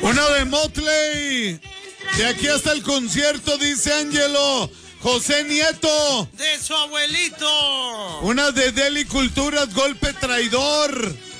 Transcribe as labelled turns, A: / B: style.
A: Una de Motley. De aquí hasta el concierto, dice Ángelo. José Nieto.
B: De su abuelito.
A: Una de Deli Culturas, Golpe Traidor.